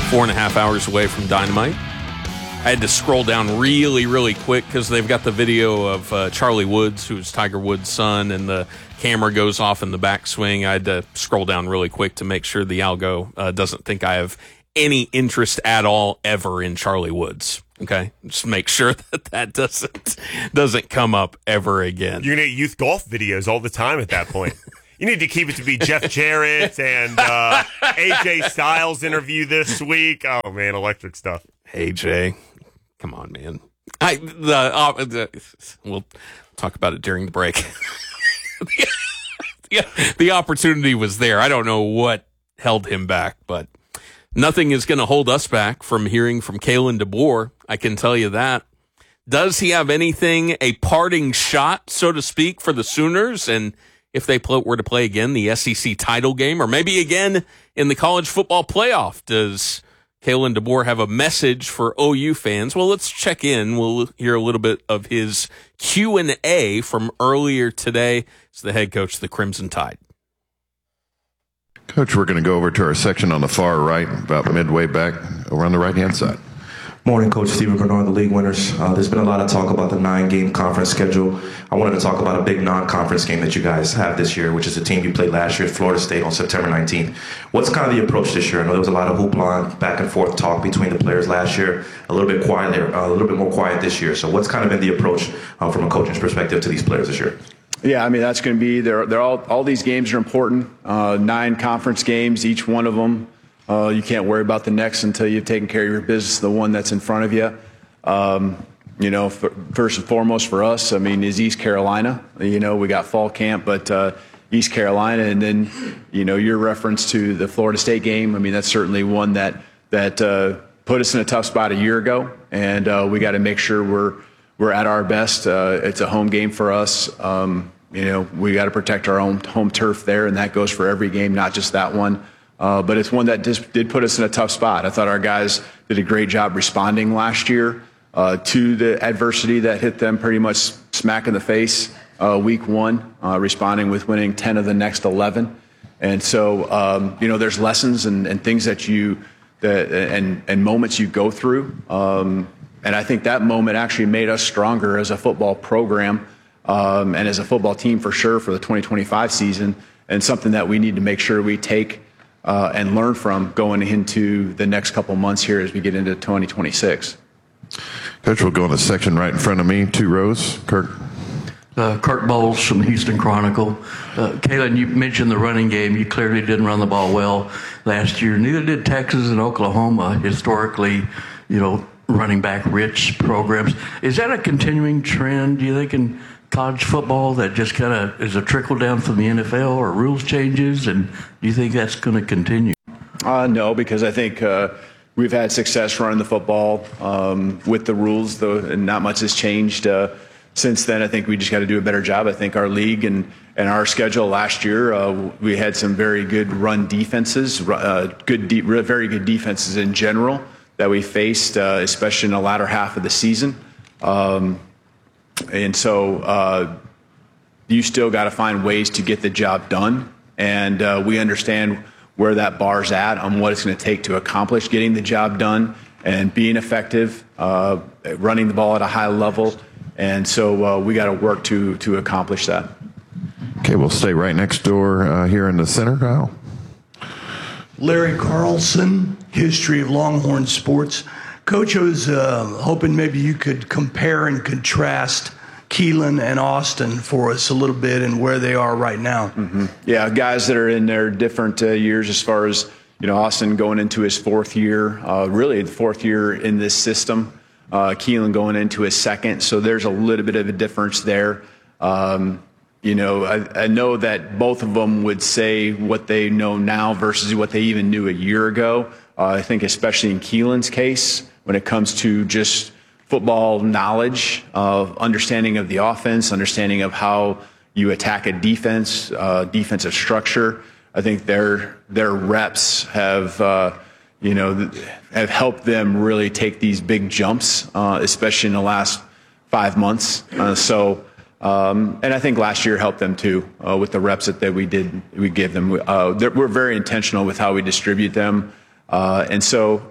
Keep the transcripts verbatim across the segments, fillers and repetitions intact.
four and a half hours away from Dynamite. I had to scroll down really, really quick because they've got the video of uh, Charlie Woods, who's Tiger Woods' son, and the camera goes off in the backswing. I had to scroll down really quick to make sure the algo uh, doesn't think I have any interest at all ever in Charlie Woods. Okay, just make sure that that doesn't doesn't come up ever again. You're gonna get youth golf videos all the time at that point. You need to keep it to be Jeff Jarrett and uh, A J Styles interview this week. Oh man, electric stuff. A J, come on, man. I the, uh, the we'll talk about it during the break. the, the, the opportunity was there. I don't know what held him back, but nothing is going to hold us back from hearing from Kalen DeBoer. I can tell you that. Does he have anything, a parting shot, so to speak, for the Sooners? And if they were to play again the S E C title game, or maybe again in the college football playoff, does Kalen DeBoer have a message for O U fans? Well, let's check in. We'll hear a little bit of his Q and A from earlier today as the head coach of the Crimson Tide. Coach, we're going to go over to our section on the far right, about midway back, over on the right-hand side. Morning, Coach Stephen Grenard, the league winners. Uh, there's been a lot of talk about the nine-game conference schedule. I wanted to talk about a big non-conference game that you guys have this year, which is the team you played last year at Florida State on September nineteenth. What's kind of the approach this year? I know there was a lot of hoopla and back and forth talk between the players last year, a little bit quieter, uh, a little bit more quiet this year. So what's kind of been the approach uh, from a coaching's perspective to these players this year? Yeah, I mean, that's going to be, they're, they're all, all these games are important. Uh, nine conference games, each one of them. Uh, you can't worry about the next until you've taken care of your business, the one that's in front of you. Um, you know, for, first and foremost for us, I mean, is East Carolina. You know, we got fall camp, but uh, East Carolina, and then, you know, your reference to the Florida State game, I mean, that's certainly one that, that uh, put us in a tough spot a year ago, and uh, we got to make sure we're, we're at our best. Uh, it's a home game for us. Um, you know, we got to protect our own home turf there, and that goes for every game, not just that one. Uh, but it's one that just did put us in a tough spot. I thought our guys did a great job responding last year uh, to the adversity that hit them pretty much smack in the face uh, week one, uh, responding with winning ten of the next eleven. And so, um, you know, there's lessons and, and things that you that and, and moments you go through. Um, and I think that moment actually made us stronger as a football program um, and as a football team for sure for the twenty twenty-five season, and something that we need to make sure we take Uh, and learn from going into the next couple months here as we get into twenty twenty-six. Coach, we'll go in the section right in front of me, two rows. Kirk. Uh, Kirk Bowles from the Houston Chronicle. Uh, Kalen, you mentioned the running game. You clearly didn't run the ball well last year. Neither did Texas and Oklahoma, historically, you know, running back rich programs. Is that a continuing trend, do you think, in college football, that just kind of is a trickle down from the N F L, or rules changes, and do you think that's going to continue? Uh, no, because I think uh, we've had success running the football um, with the rules, though, and not much has changed uh, since then. I think we just got to do a better job. I think our league and, and our schedule last year, uh, we had some very good run defenses, uh, good, de- very good defenses in general that we faced, uh, especially in the latter half of the season. Um, And so uh, you still got to find ways to get the job done. And uh, we understand where that bar's at on what it's going to take to accomplish getting the job done and being effective, uh, running the ball at a high level. And so uh, we got to work to to accomplish that. Okay, we'll stay right next door uh, here in the center, Kyle. Larry Carlson, History of Longhorn Sports. Coach, I was uh, hoping maybe you could compare and contrast Keelan and Austin for us a little bit and where they are right now. Mm-hmm. Yeah, guys that are in their different uh, years as far as, you know, Austin going into his fourth year, uh, really the fourth year in this system. Uh, Keelan going into his second, so there's a little bit of a difference there. Um, you know, I, I know that both of them would say what they know now versus what they even knew a year ago. Uh, I think especially in Keelan's case, when it comes to just football knowledge, of understanding of the offense, understanding of how you attack a defense, uh, defensive structure. I think their their reps have, uh, you know, have helped them really take these big jumps, uh, especially in the last five months. Uh, so, um, and I think last year helped them too uh, with the reps that, that we did we give them. Uh, we're very intentional with how we distribute them. Uh, and so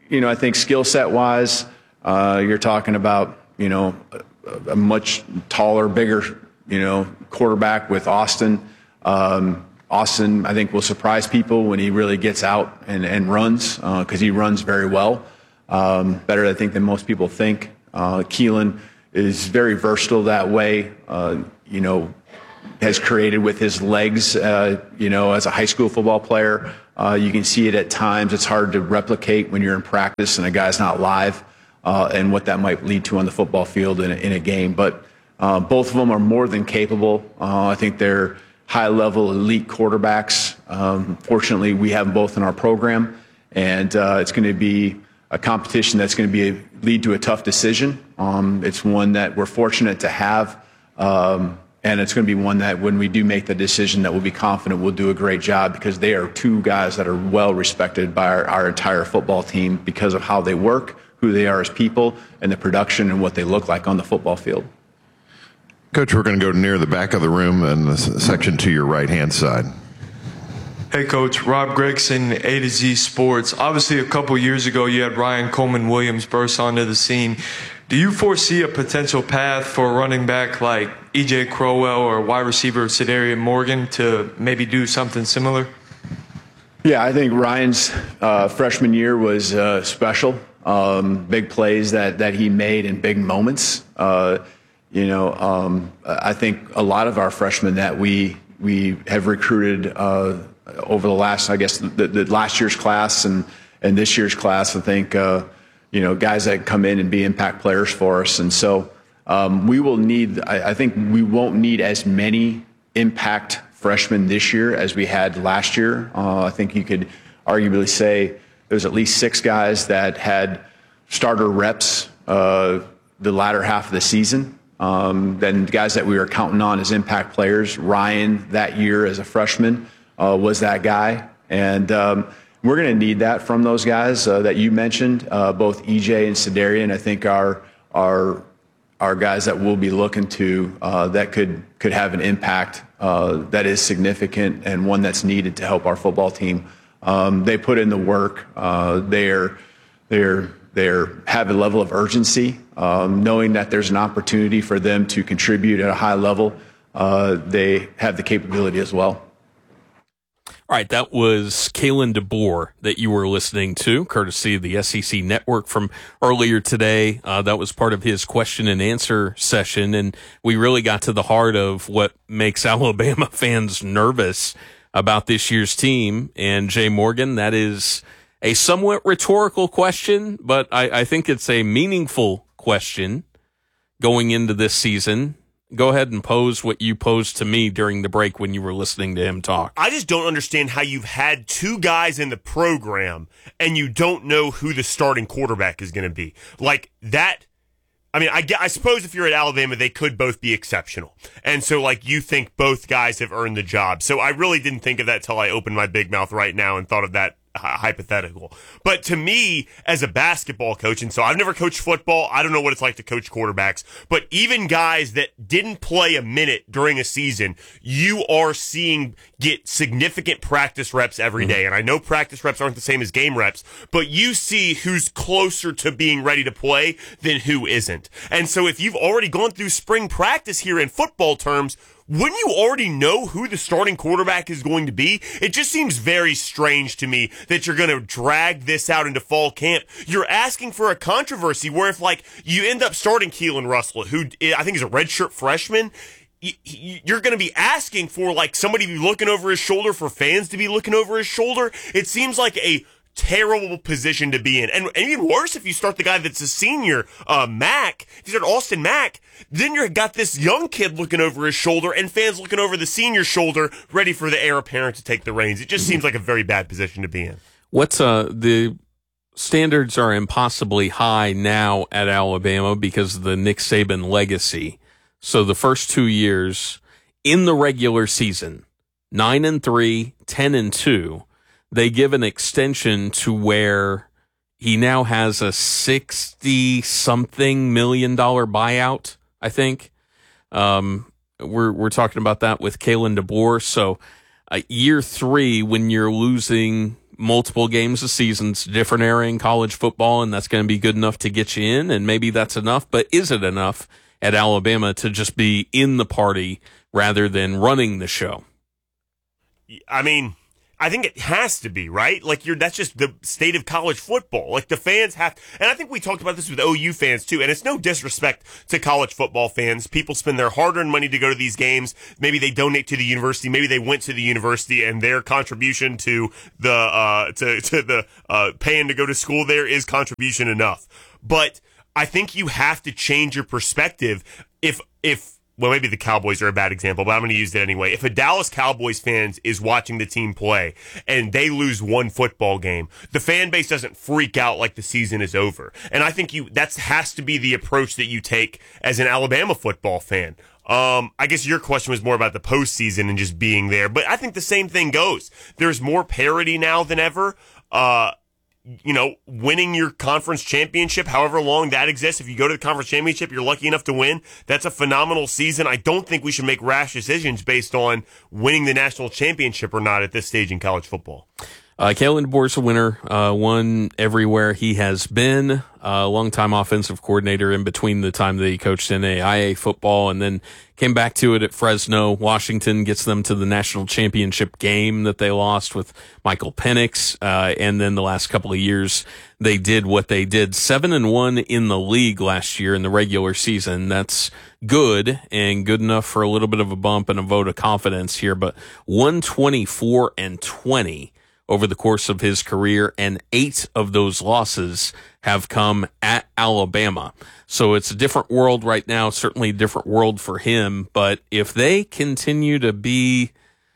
you know, I think skill set wise, uh, you're talking about, you know, a, a much taller, bigger, you know, quarterback with Austin. Um, Austin, I think, will surprise people when he really gets out and, and runs, because uh, he runs very well. Um, better, I think, than most people think. Uh, Keelan is very versatile that way, uh, you know, has created with his legs, uh, you know, as a high school football player. Uh, you can see it at times. It's hard to replicate when you're in practice and a guy's not live, uh, and what that might lead to on the football field in a, in a game. But uh, both of them are more than capable. Uh, I think they're high-level elite quarterbacks. Um, fortunately, we have them both in our program, and uh, it's going to be a competition that's going to be a, lead to a tough decision. Um, it's one that we're fortunate to have, um, and it's going to be one that when we do make the decision that we'll be confident we'll do a great job, because they are two guys that are well respected by our, our entire football team because of how they work, who they are as people, and the production and what they look like on the football field. Coach, we're going to go near the back of the room and the section to your right-hand side. Hey, Coach. Rob Gregson, A to Z Sports. Obviously, a couple years ago, you had Ryan Coleman-Williams burst onto the scene. Do you foresee a potential path for a running back like E J Crowell or wide receiver Cedarian Morgan to maybe do something similar? Yeah, I think Ryan's uh, freshman year was uh, special. Um, big plays that, that he made in big moments. Uh, You know, um, I think a lot of our freshmen that we we have recruited uh, over the last, I guess, the, the last year's class and, and this year's class, I think, uh, you know, guys that come in and be impact players for us. And so um, we will need, I, I think we won't need as many impact freshmen this year as we had last year. Uh, I think you could arguably say there's at least six guys that had starter reps uh, the latter half of the season. Um, then guys that we were counting on as impact players. Ryan that year as a freshman uh, was that guy. And um, we're going to need that from those guys uh, that you mentioned, uh, both E J and Cedarian. I think are, are, are guys that we'll be looking to uh, that could, could have an impact uh, that is significant and one that's needed to help our football team. Um, they put in the work. Uh, they're, they're, they're have a level of urgency. Um, knowing that there's an opportunity for them to contribute at a high level, uh, they have the capability as well. All right, that was Kalen DeBoer that you were listening to, courtesy of the S E C Network from earlier today. Uh, that was part of his question and answer session, and we really got to the heart of what makes Alabama fans nervous about this year's team. And Jay Morgan, that is a somewhat rhetorical question, but I, I think it's a meaningful question going into this season. Go ahead and pose what you posed to me during the break when you were listening to him talk. I just don't understand how you've had two guys in the program and you don't know who the starting quarterback is going to be. Like that. I mean, I, I suppose if you're at Alabama, they could both be exceptional. And so, like, you think both guys have earned the job. So I really didn't think of that till I opened my big mouth right now and thought of that hypothetical. But to me, as a basketball coach, and so I've never coached football, I don't know what it's like to coach quarterbacks, but even guys that didn't play a minute during a season, you are seeing get significant practice reps every day. And I know practice reps aren't the same as game reps, but you see who's closer to being ready to play than who isn't. And so if you've already gone through spring practice here in football terms, wouldn't you already know who the starting quarterback is going to be? It just seems very strange to me that you're going to drag this out into fall camp. You're asking for a controversy where if, like, you end up starting Keelan Russell, who I think is a redshirt freshman, you're going to be asking for, like, somebody to be looking over his shoulder, for fans to be looking over his shoulder. It seems like a terrible position to be in. And, and even worse, if you start the guy that's a senior, uh, Mack, if you start Austin Mack, then you've got this young kid looking over his shoulder and fans looking over the senior's shoulder, ready for the heir apparent to take the reins. It just seems like a very bad position to be in. What's, uh, the standards are impossibly high now at Alabama because of the Nick Saban legacy. So the first two years in the regular season, nine and three, ten and two, they give an extension to where he now has a sixty-something million dollar buyout, I think. Um, we're we're talking about that with Kalen DeBoer. So uh, year three, when you're losing multiple games a season. It's a different era in college football, and that's going to be good enough to get you in, and maybe that's enough. But is it enough at Alabama to just be in the party rather than running the show? I mean, I think it has to be, right? Like, you're that's just the state of college football. Like, the fans have, and I think we talked about this with O U fans too, and it's no disrespect to college football fans. People spend their hard-earned money to go to these games. Maybe they donate to the university. Maybe they went to the university, and their contribution to the uh, to to the uh, paying to go to school there is contribution enough. But I think you have to change your perspective if if. Well, maybe the Cowboys are a bad example, but I'm going to use it anyway. If a Dallas Cowboys fan is watching the team play and they lose one football game, the fan base doesn't freak out like the season is over. And I think you that has to be the approach that you take as an Alabama football fan. Um, I guess your question was more about the postseason and just being there, but I think the same thing goes. There's more parity now than ever. Uh, you know, winning your conference championship, however long that exists. If you go to the conference championship, you're lucky enough to win. That's a phenomenal season. I don't think we should make rash decisions based on winning the national championship or not at this stage in college football. Uh, Kalen DeBoer's a winner, uh, won everywhere he has been, a uh, longtime offensive coordinator in between the time that he coached N A I A football and then came back to it at Fresno. Washington gets them to the national championship game that they lost with Michael Penix. Uh, and then the last couple of years, they did what they did. Seven and one in the league last year in the regular season. That's good and good enough for a little bit of a bump and a vote of confidence here, but one twenty-four and twenty over the course of his career, and eight of those losses have come at Alabama. So it's a different world right now, certainly a different world for him, but if they continue to be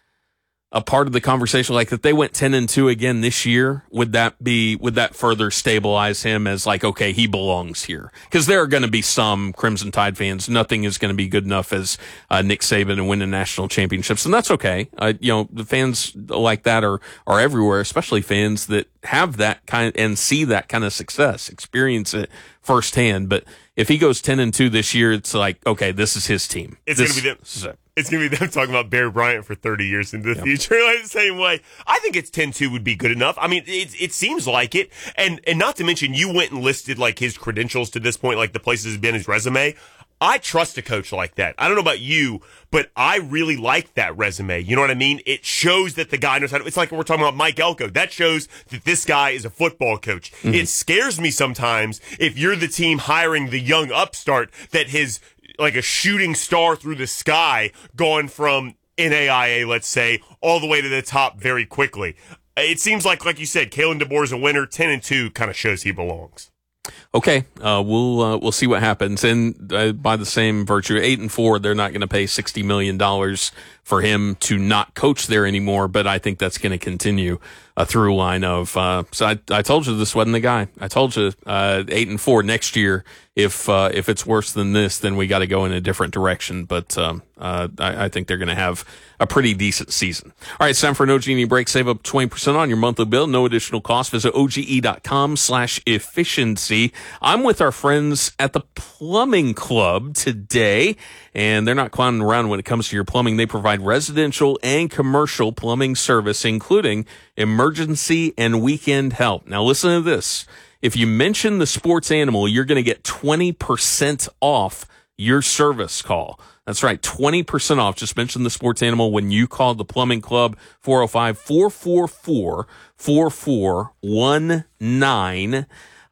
a part of the conversation, like if they went ten and two again this year, would that be, would that further stabilize him as like, okay, he belongs here? Because there are going to be some Crimson Tide fans. Nothing is going to be good enough as uh, Nick Saban and winning national championships. And that's okay. Uh, you know, the fans like that are, are everywhere, especially fans that have that kind of, and see that kind of success, experience it firsthand. But if he goes ten and two this year, it's like, okay, this is his team. It's going to be them. It's going to be them talking about Bear Bryant for thirty years into the yep. future, like the same way. I think it's ten two would be good enough. I mean, it it seems like it. And and not to mention, you went and listed like his credentials to this point, like the places he's been, his resume. I trust a coach like that. I don't know about you, but I really like that resume. You know what I mean? It shows that the guy knows how to, it's like we're talking about Mike Elko. That shows that this guy is a football coach. Mm-hmm. It scares me sometimes if you're the team hiring the young upstart that his, like a shooting star through the sky, going from N A I A, let's say, all the way to the top very quickly. It seems like, like you said, Kalen DeBoer's a winner. ten and two kind of shows he belongs. Okay, uh, we'll uh, we'll see what happens. And uh, by the same virtue, eight and four, they're not going to pay sixty million dollars for him to not coach there anymore. But I think that's going to continue a through line of. Uh, so I I told you this wasn't the guy. I told you uh, eight and four next year. If uh, if it's worse than this, then we got to go in a different direction. But um, uh, I, I think they're going to have a pretty decent season. All right, it's time for an O G and E break. Save up twenty percent on your monthly bill. No additional cost. Visit O G E dot com slash efficiency. I'm with our friends at the Plumbing Club today, and they're not clowning around when it comes to your plumbing. They provide residential and commercial plumbing service, including emergency and weekend help. Now, listen to this. If you mention the Sports Animal, you're going to get twenty percent off your service call. That's right, twenty percent off. Just mention the Sports Animal when you call the Plumbing Club, four oh five, four four four, four four one nine.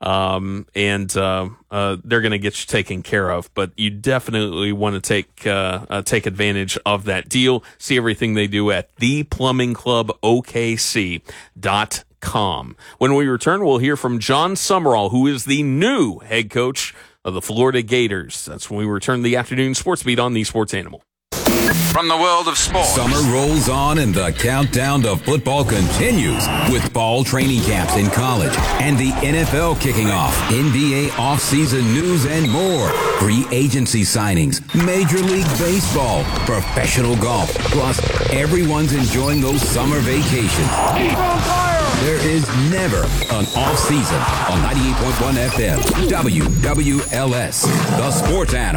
Um, and, uh, uh, they're going to get you taken care of, but you definitely want to take, uh, uh, take advantage of that deal. See everything they do at the plumbing club O K C dot com. When we return, we'll hear from John Summerall, who is the new head coach of the Florida Gators. That's when we return to the afternoon sports beat on the Sports Animal. From the world of sports. Summer rolls on and the countdown to football continues with fall training camps in college and the N F L kicking off. N B A offseason news and more. Free agency signings, Major League Baseball, professional golf. Plus, everyone's enjoying those summer vacations. There is never an off season on ninety-eight point one F M. W W L S, the Sports Animal.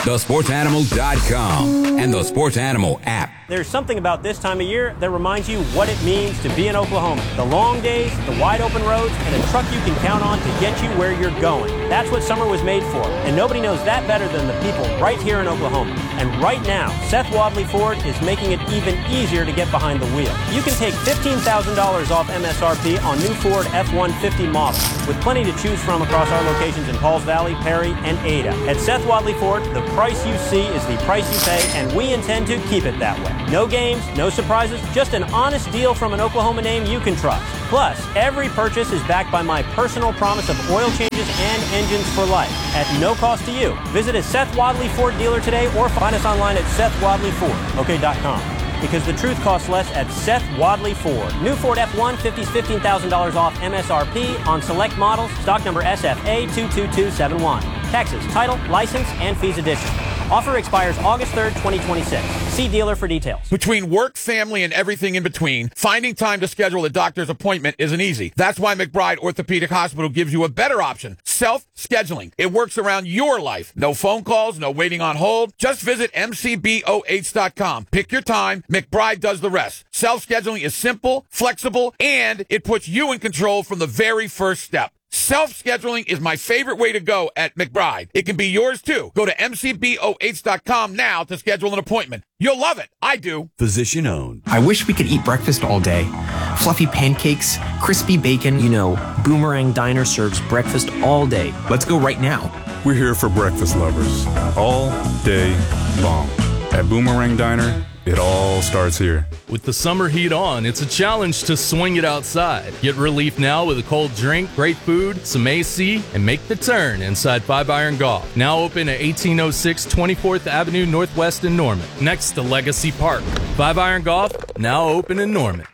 the sports animal dot com, and the Sports Animal app. There's something about this time of year that reminds you what it means to be in Oklahoma. The long days, the wide open roads, and a truck you can count on to get you where you're going. That's what summer was made for, and nobody knows that better than the people right here in Oklahoma. And right now, Seth Wadley Ford is making it even easier to get behind the wheel. You can take fifteen thousand dollars off M S R P on new Ford F one fifty models, with plenty to choose from across our locations in Pauls Valley, Perry, and Ada. At Seth Wadley Ford, the price you see is the price you pay, and we intend to keep it that way. No games, no surprises, just an honest deal from an Oklahoma name you can trust. Plus, every purchase is backed by my personal promise of oil changes and engines for life at no cost to you. Visit a Seth Wadley Ford dealer today or find us online at Seth Wadley Ford, okay dot com. Because the truth costs less at Seth Wadley Ford. New Ford F one fifty is fifteen thousand dollars off M S R P on select models. Stock number S F A two two two seven one. Taxes, title, license, and fees additional. Offer expires August third, twenty twenty-six. See dealer for details. Between work, family, and everything in between, finding time to schedule a doctor's appointment isn't easy. That's why McBride Orthopedic Hospital gives you a better option, self-scheduling. It works around your life. No phone calls, no waiting on hold. Just visit M C B O H dot com. Pick your time. McBride does the rest. Self-scheduling is simple, flexible, and it puts you in control from the very first step. Self-scheduling is my favorite way to go at McBride. It can be yours, too. Go to M C B O H dot com now to schedule an appointment. You'll love it. I do. Physician owned. I wish we could eat breakfast all day. Fluffy pancakes, crispy bacon. You know, Boomerang Diner serves breakfast all day. Let's go right now. We're here for breakfast lovers all day long. At Boomerang Diner, it all starts here. With the summer heat on, it's a challenge to swing it outside. Get relief now with a cold drink, great food, some A C, and make the turn inside Five Iron Golf. Now open at eighteen oh six twenty-fourth Avenue Northwest in Norman, next to Legacy Park. Five Iron Golf, now open in Norman.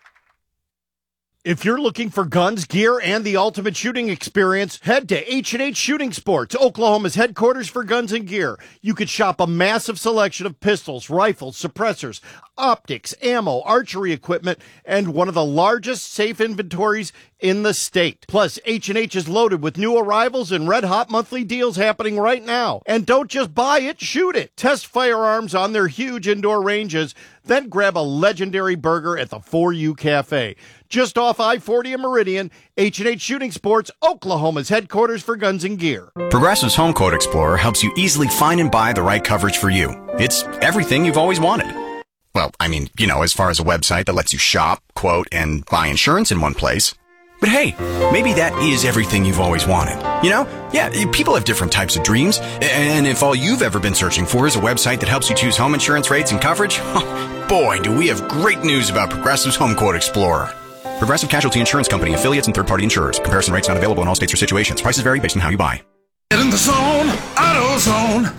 If you're looking for guns, gear, and the ultimate shooting experience, head to H and H Shooting Sports, Oklahoma's headquarters for guns and gear. You could shop a massive selection of pistols, rifles, suppressors, optics, ammo, archery equipment, and one of the largest safe inventories in the state. Plus, H and H is loaded with new arrivals and red-hot monthly deals happening right now. And don't just buy it, shoot it. Test firearms on their huge indoor ranges, then grab a legendary burger at the For You Cafe. Just off I forty and Meridian, H and H Shooting Sports, Oklahoma's headquarters for guns and gear. Progressive's Home Quote Explorer helps you easily find and buy the right coverage for you. It's everything you've always wanted. Well, I mean, you know, as far as a website that lets you shop, quote, and buy insurance in one place. But hey, maybe that is everything you've always wanted. You know? Yeah, people have different types of dreams. And if all you've ever been searching for is a website that helps you choose home insurance rates and coverage, boy, do we have great news about Progressive's Home Quote Explorer. Progressive Casualty Insurance Company, affiliates, and third-party insurers. Comparison rates not available in all states or situations. Prices vary based on how you buy. Get in the zone, AutoZone.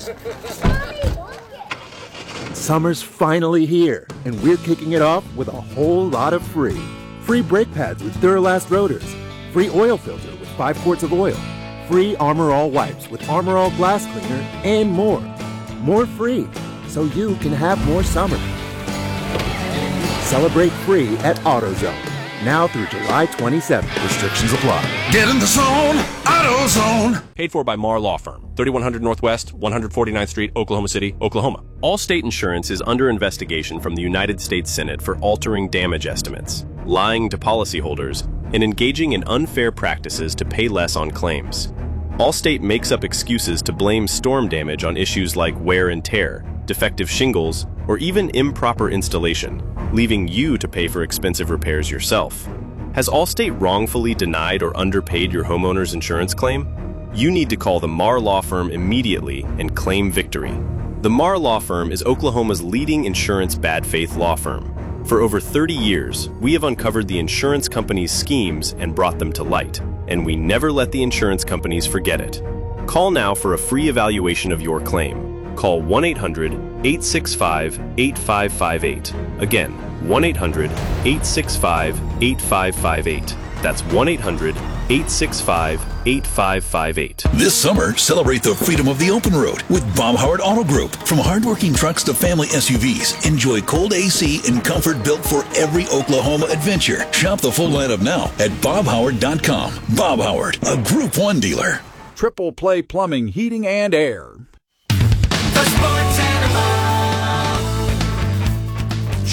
Summer's finally here, and we're kicking it off with a whole lot of free. Free brake pads with Duralast rotors. Free oil filter with five quarts of oil. Free Armor All wipes with Armor All glass cleaner, and more. More free, so you can have more summer. Celebrate free at AutoZone. Now through July twenty-seventh. Restrictions apply. Get in the zone, AutoZone. Paid for by Marr Law Firm, thirty-one hundred Northwest, one forty-ninth Street, Oklahoma City, Oklahoma. Allstate Insurance is under investigation from the United States Senate for altering damage estimates, lying to policyholders, and engaging in unfair practices to pay less on claims. Allstate makes up excuses to blame storm damage on issues like wear and tear, defective shingles, or even improper installation, leaving you to pay for expensive repairs yourself. Has Allstate wrongfully denied or underpaid your homeowner's insurance claim? You need to call the Marr Law Firm immediately and claim victory. The Marr Law Firm is Oklahoma's leading insurance bad faith law firm. For over thirty years, we have uncovered the insurance companies' schemes and brought them to light, and we never let the insurance companies forget it. Call now for a free evaluation of your claim. Call one eight hundred, eight six five, eight five five eight. Again, one eight hundred, eight six five, eight five five eight. That's one eight hundred, eight six five, eight five five eight. This summer, celebrate the freedom of the open road with Bob Howard Auto Group. From hardworking trucks to family S U Vs, enjoy cold A C and comfort built for every Oklahoma adventure. Shop the full lineup now at bob howard dot com. Bob Howard, a Group one dealer. Triple Play Plumbing, Heating, and Air.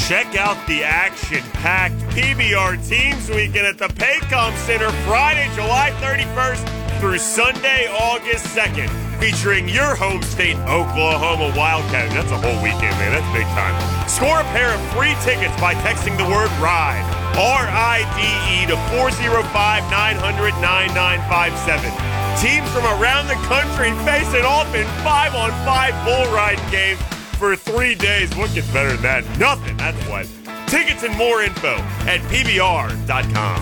Check out the action-packed P B R Teams Weekend at the Paycom Center Friday, July thirty-first through Sunday, August second, featuring your home state, Oklahoma Wildcats. That's a whole weekend, man. That's big time. Score a pair of free tickets by texting the word RIDE, R I D E, to four oh five, nine hundred, nine nine five seven. Teams from around the country facing off in five-on-five bull riding games for three days. What gets better than that? Nothing, that's what. Tickets and more info at P B R dot com.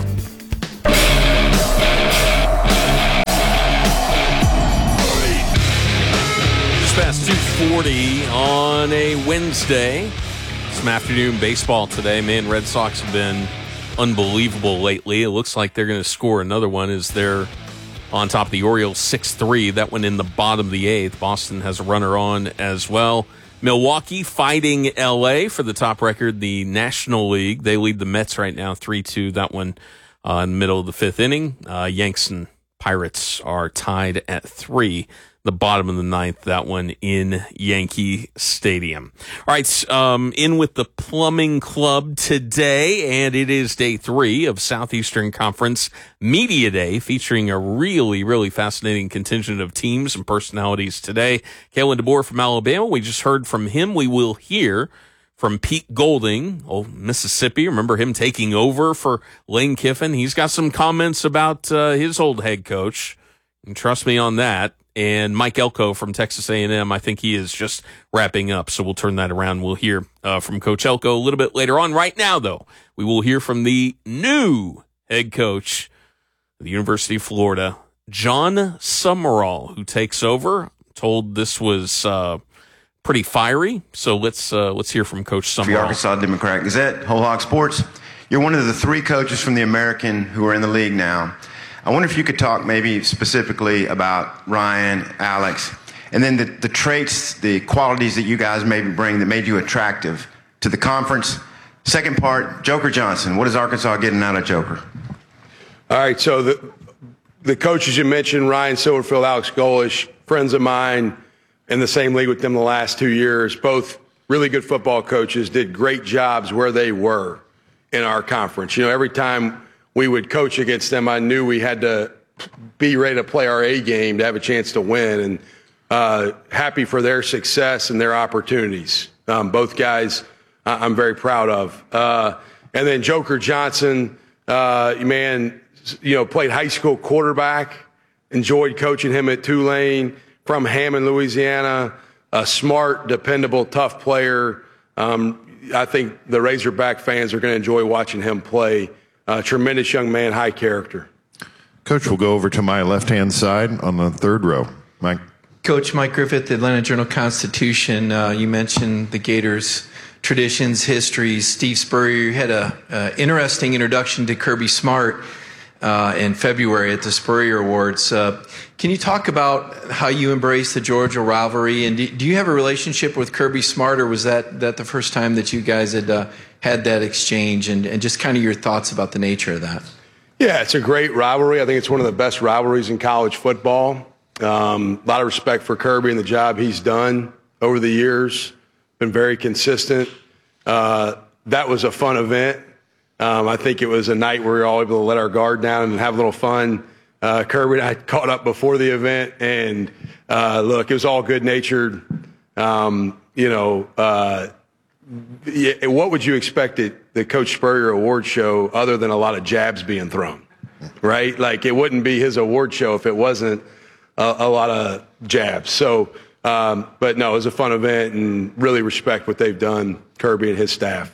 Just past two forty on a Wednesday. Some afternoon baseball today. Man, Red Sox have been unbelievable lately. It looks like they're going to score another one as they're on top of the Orioles six three. That one in the bottom of the eighth. Boston has a runner on as well. Milwaukee fighting L A for the top record, the National League. They lead the Mets right now three two. That one uh, in the middle of the fifth inning. Uh, Yanks and Pirates are tied at three. The bottom of the ninth, that one in Yankee Stadium. All right, um, in with the Plumbing Club today, and it is day three of Southeastern Conference Media Day, featuring a really, really fascinating contingent of teams and personalities today. Kalen DeBoer from Alabama, we just heard from him. We will hear from Pete Golding, old Mississippi. Remember him taking over for Lane Kiffin? He's got some comments about uh, his old head coach, and trust me on that. And Mike Elko from Texas A and M, I think he is just wrapping up, so we'll turn that around. We'll hear uh, from Coach Elko a little bit later on. Right now, though, we will hear from the new head coach of the University of Florida, Jon Sumrall, who takes over. I'm told this was uh, pretty fiery, so let's uh, let's hear from Coach Sumrall. For the Arkansas Democrat Gazette, Whole Hog Sports. You're one of the three coaches from the American who are in the league now. I wonder if you could talk maybe specifically about Ryan, Alex, and then the, the traits, the qualities that you guys maybe bring that made you attractive to the conference. Second part, Joker Johnson. What is Arkansas getting out of Joker? All right, so the, the coaches you mentioned, Ryan Silverfield, Alex Golesh, friends of mine in the same league with them the last two years, both really good football coaches, did great jobs where they were in our conference. You know, every time we would coach against them, I knew we had to be ready to play our A game to have a chance to win, and uh, happy for their success and their opportunities. Um, both guys uh, I'm very proud of. Uh, and then Joker Johnson, uh, man, you know, played high school quarterback, enjoyed coaching him at Tulane, from Hammond, Louisiana, a smart, dependable, tough player. Um, I think the Razorback fans are going to enjoy watching him play. Uh, tremendous young man, high character. Coach, we'll go over to my left-hand side on the third row. Mike. Coach Mike Griffith, the Atlanta Journal-Constitution. Uh, you mentioned the Gators' traditions, histories. Steve Spurrier, you had a, a interesting introduction to Kirby Smart uh, in February at the Spurrier Awards. Uh, can you talk about how you embrace the Georgia rivalry? And do, do you have a relationship with Kirby Smart, or was that, that the first time that you guys had uh, had that exchange, and, and just kind of your thoughts about the nature of that? Yeah, it's a great rivalry. I think it's one of the best rivalries in college football. Um, a lot of respect for Kirby and the job he's done over the years. Been very consistent. Uh, that was a fun event. Um, I think it was a night where we were all able to let our guard down and have a little fun. Uh, Kirby and I caught up before the event, and uh, look, it was all good-natured. Um, you know, uh, Yeah, what would you expect at the Coach Spurrier award show other than a lot of jabs being thrown, right? Like, it wouldn't be his award show if it wasn't a, a lot of jabs. So, um, but no, it was a fun event, and really respect what they've done, Kirby and his staff.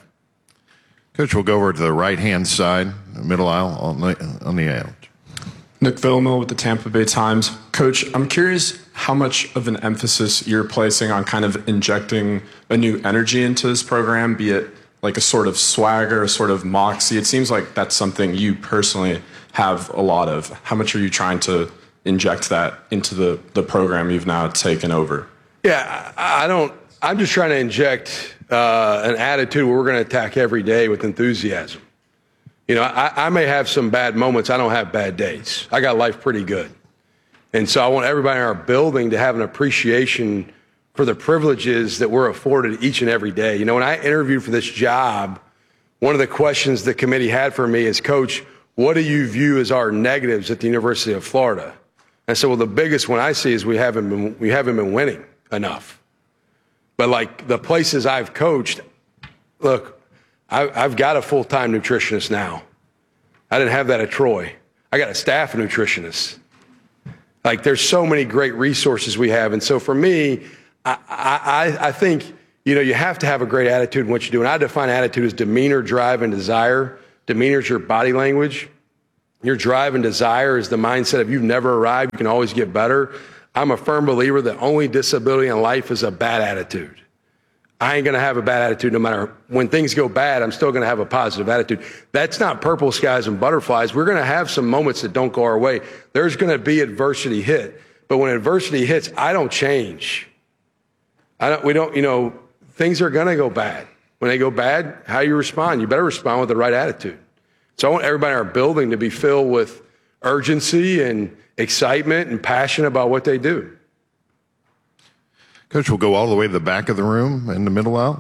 Coach, we'll go over to the right-hand side, middle aisle, on the, on the aisle. Nick Villamil with the Tampa Bay Times. Coach, I'm curious how much of an emphasis you're placing on kind of injecting a new energy into this program, be it like a sort of swagger, a sort of moxie. It seems like that's something you personally have a lot of. How much are you trying to inject that into the, the program you've now taken over? Yeah, I, I don't, I'm just trying to inject uh, an attitude where we're going to attack every day with enthusiasm. You know, I, I may have some bad moments. I don't have bad days. I got life pretty good. And so I want everybody in our building to have an appreciation for the privileges that we're afforded each and every day. You know, when I interviewed for this job, one of the questions the committee had for me is, Coach, what do you view as our negatives at the University of Florida? And so, well, the biggest one I see is we haven't been, we haven't been winning enough. But like the places I've coached, look, I, I've got a full-time nutritionist now. I didn't have that at Troy. I got a staff of nutritionists. Like, there's so many great resources we have. And so for me, I, I, I think, you know, you have to have a great attitude in what you do. And I define attitude as demeanor, drive, and desire. Demeanor is your body language. Your drive and desire is the mindset of you've never arrived, you can always get better. I'm a firm believer that only disability in life is a bad attitude. I ain't going to have a bad attitude no matter when things go bad. I'm still going to have a positive attitude. That's not purple skies and butterflies. We're going to have some moments that don't go our way. There's going to be adversity hit. But when adversity hits, I don't change. I don't, we don't, you know, things are going to go bad. When they go bad, how do you respond? You better respond with the right attitude. So I want everybody in our building to be filled with urgency and excitement and passion about what they do. Coach, we'll go all the way to the back of the room in the middle aisle.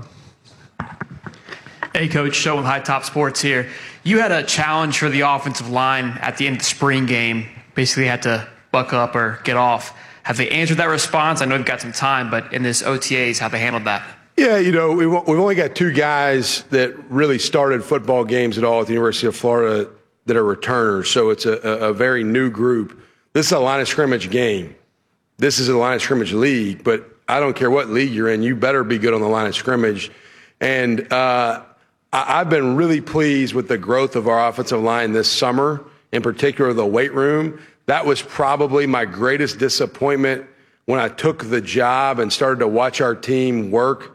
Hey, Coach, Show with High Top Sports here. You had a challenge for the offensive line at the end of the spring game. Basically had to buck up or get off. Have they answered that response? I know you've got some time, but in this O T As, how they handled that? Yeah, you know, we've only got two guys that really started football games at all at the University of Florida that are returners, so it's a, a very new group. This is a line of scrimmage game. This is a line of scrimmage league, but I don't care what league you're in, you better be good on the line of scrimmage. And uh, I, I've been really pleased with the growth of our offensive line this summer, in particular the weight room. That was probably my greatest disappointment when I took the job and started to watch our team work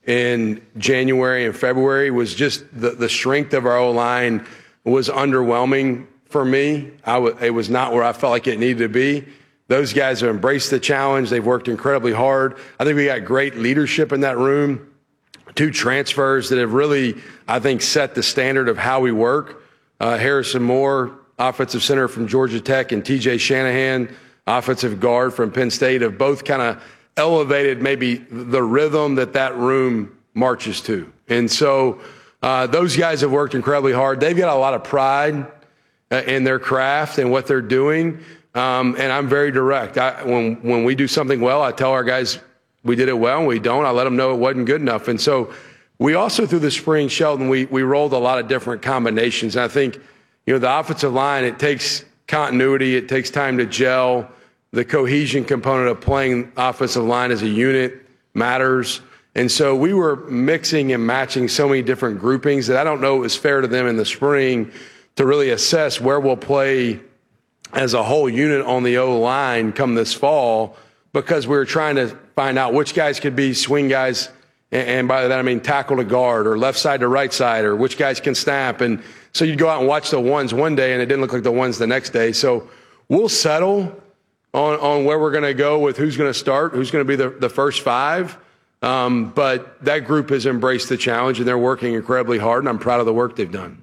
in January and February. Was just the, the strength of our O-line was underwhelming for me. I w- it was not where I felt like it needed to be. Those guys have embraced the challenge. They've worked incredibly hard. I think we got great leadership in that room. Two transfers that have really, I think, set the standard of how we work. Uh, Harrison Moore, offensive center from Georgia Tech, and T J Shanahan, offensive guard from Penn State, have both kind of elevated maybe the rhythm that that room marches to. And so uh, those guys have worked incredibly hard. They've got a lot of pride uh, in their craft and what they're doing. Um, and I'm very direct. I, when, when we do something well, I tell our guys we did it well, and we don't. I let them know it wasn't good enough. And so we also, through the spring, Sheldon, we, we rolled a lot of different combinations. And I think, you know, the offensive line, it takes continuity. It takes time to gel. The cohesion component of playing offensive line as a unit matters. And so we were mixing and matching so many different groupings that I don't know it was fair to them in the spring to really assess where we'll play as a whole unit on the O-line come this fall, because we were trying to find out which guys could be swing guys, and by that I mean tackle to guard or left side to right side, or which guys can snap. And so you'd go out and watch the ones one day and it didn't look like the ones the next day. So we'll settle on, on where we're going to go with who's going to start, who's going to be the, the first five. Um, but that group has embraced the challenge, and they're working incredibly hard, and I'm proud of the work they've done.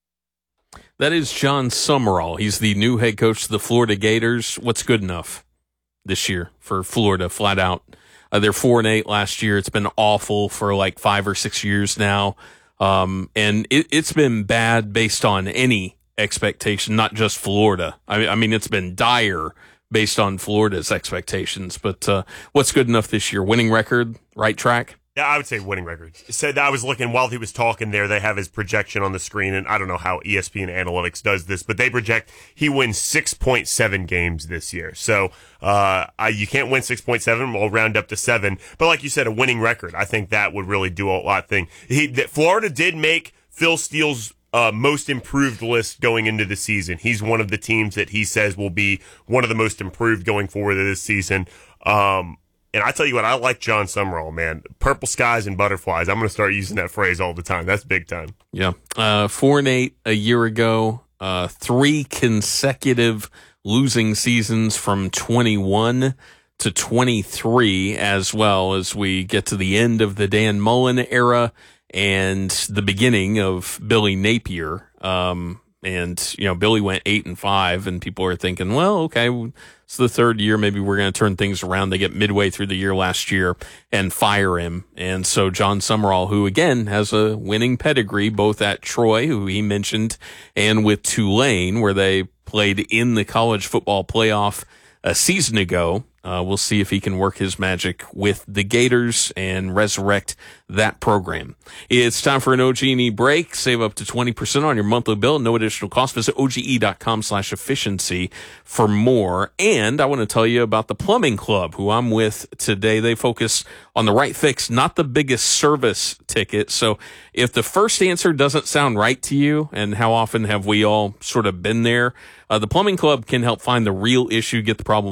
That is Jon Sumrall. He's the new head coach of the Florida Gators. What's good enough this year for Florida, flat out? Uh, they're four and eight last year. It's been awful for like five or six years now. Um, and it, it's been bad based on any expectation, not just Florida. I, I mean, it's been dire based on Florida's expectations. But uh, what's good enough this year? Winning record, right track? Yeah, I would say winning record. Said I was looking while he was talking there. They have his projection on the screen, and I don't know how E S P N Analytics does this, but they project he wins six point seven games this year. So uh, I, you can't win six point seven. We'll round up to seven. But like you said, a winning record. I think that would really do a lot of thing. He, that Florida did make Phil Steele's Uh, most improved list going into the season. He's one of the teams that he says will be one of the most improved going forward this season. Um, and I tell you what, I like Jon Sumrall, man. Purple skies and butterflies. I'm going to start using that phrase all the time. That's big time. Yeah. Uh, four and eight a year ago. Uh, three consecutive losing seasons from twenty-one to twenty-three, as well as we get to the end of the Dan Mullen era and the beginning of Billy Napier. Um, And, you know, Billy went eight and five, and people are thinking, well, okay, it's the third year. Maybe we're going to turn things around. They get midway through the year last year and fire him. And so John Summerall, who again has a winning pedigree, both at Troy, who he mentioned, and with Tulane, where they played in the college football playoff a season ago. Uh, we'll see if he can work his magic with the Gators and resurrect that program. It's time for an O G and E break. Save up to twenty percent on your monthly bill. No additional cost. Visit oge.com slash efficiency for more. And I want to tell you about the Plumbing Club, who I'm with today. They focus on the right fix, not the biggest service ticket. So if the first answer doesn't sound right to you, and how often have we all sort of been there, uh, the Plumbing Club can help find the real issue, get the problem